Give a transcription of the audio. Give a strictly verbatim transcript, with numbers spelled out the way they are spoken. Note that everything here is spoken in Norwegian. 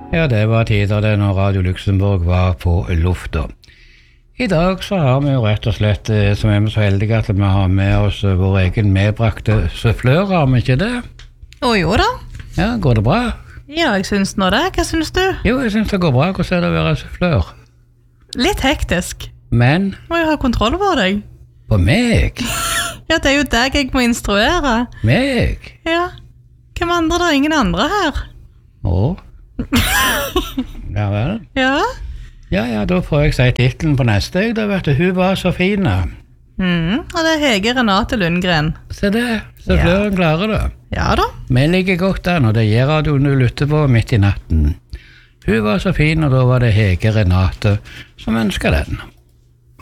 Ja, det var tider det når Radio Luxembourg var på lufta. I dag så har vi jo rett og slett, eh, som er vi så heldige at vi har med oss eh, vår egen medbrakte sufflør, har vi ikke det? Å jo da. Ja, går det bra? Ja, jeg synes nå det. Hva synes du? Jo, jeg synes det går bra. Hvordan er det å være sufflør? Litt hektisk. Men Må jo ha kontroll på deg. på meg? Ja, det er jo deg jeg må instruere. Meg? Ja. Hvem andre? Det er ingen andre her. Å? Ja vel? Ja. Ja, ja, da får jeg si titlen på neste. Jeg, da vet du, hun var så fin. Mm, og det er Hege Renate Lundgren. Se det, suffløren klarer det. Ja da. Vi ligger godt an, og det gjør radioen du lytter på midt i natten. Hun var så fin, og da var det Hege Renate som ønsket den.